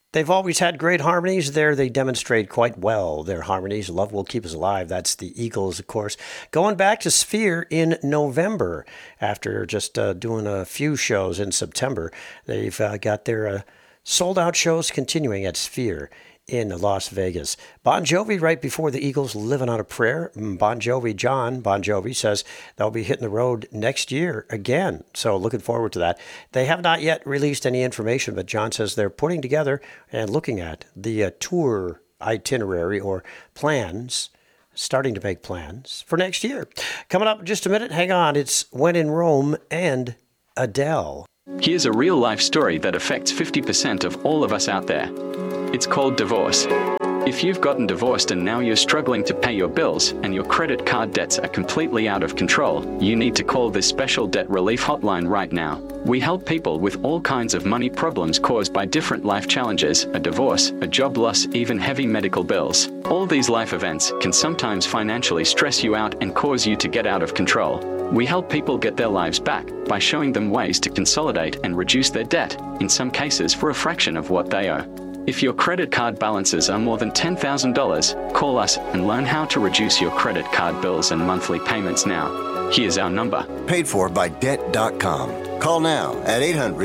They've always had great harmonies. There they demonstrate quite well their harmonies. Love Will Keep Us Alive. That's the Eagles, of course. Going back to Sphere in November after just doing a few shows in September. They've got their sold-out shows continuing at Sphere in Las Vegas. Bon Jovi, right before the Eagles, Living on a Prayer. John Bon Jovi, says they'll be hitting the road next year again. So looking forward to that. They have not yet released any information, but John says they're putting together and looking at the tour itinerary or plans, starting to make plans for next year. Coming up in just a minute, hang on, it's When in Rome and Adele. Here's a real-life story that affects 50% of all of us out there. It's called divorce. If you've gotten divorced and now you're struggling to pay your bills and your credit card debts are completely out of control, you need to call this special debt relief hotline right now. We help people with all kinds of money problems caused by different life challenges, a divorce, a job loss, even heavy medical bills. All these life events can sometimes financially stress you out and cause you to get out of control. We help people get their lives back by showing them ways to consolidate and reduce their debt, in some cases for a fraction of what they owe. If your credit card balances are more than $10,000, call us and learn how to reduce your credit card bills and monthly payments now. Here's our number. Paid for by Debt.com. Call now at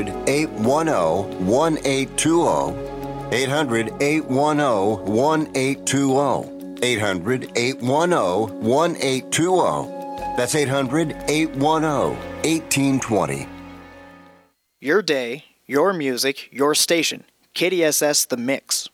800-810-1820. 800-810-1820. 800-810-1820. That's 800-810-1820. Your day, your music, your station. KDSS The Mix.